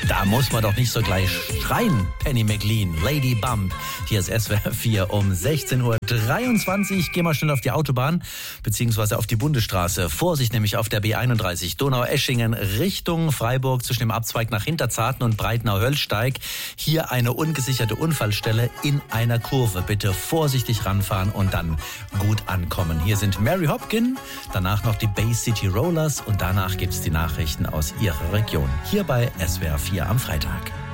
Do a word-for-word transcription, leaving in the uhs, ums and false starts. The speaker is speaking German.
Da muss man doch nicht so gleich schreien. Penny McLean, Lady Bump. Hier ist S W R vier um sechzehn Uhr dreiundzwanzig. Geh mal schnell auf die Autobahn, beziehungsweise auf die Bundesstraße. Vorsicht nämlich auf der B einunddreißig Donaueschingen Richtung Freiburg zwischen dem Abzweig nach Hinterzarten und Breitnau-Höllsteig. Hier eine ungesicherte Unfallstelle in einer Kurve. Bitte vorsichtig ranfahren und dann gut ankommen. Hier sind Mary Hopkin, danach noch die Bay City Rollers und danach gibt's die Nachrichten aus ihrer Region. Hier bei S W R vier am Freitag.